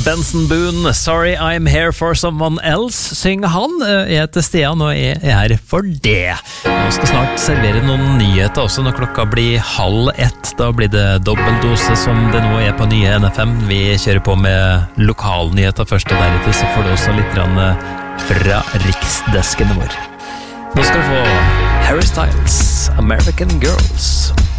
Benson Boone, Sorry I'm here for someone else, synger han. Jeg heter Stian, og jeg er her for det. Nå skal snart servere noen nyheter også når klokka blir 12:30. Da blir det dobbeltdose som det nå er på nye NFM. Vi kjører på med lokalnyheter først, og deretter så får du også litt fra riksdeskene vår. Nå skal du få Harry Styles, American Girls.